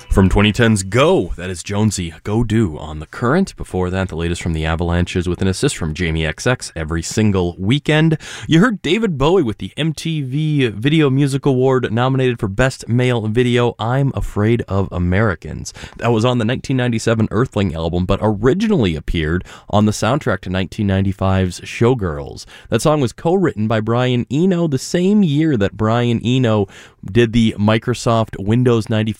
From 2010's Go, that is Jonesy, Go Do on The Current. Before that, the latest from the Avalanches with an assist from Jamie XX every single weekend. You heard David Bowie with the MTV Video Music Award nominated for Best Male Video, I'm Afraid of Americans. That was on the 1997 Earthling album, but originally appeared on the soundtrack to 1995's Showgirls. That song was co-written by Brian Eno the same year that Brian Eno did the Microsoft Windows 95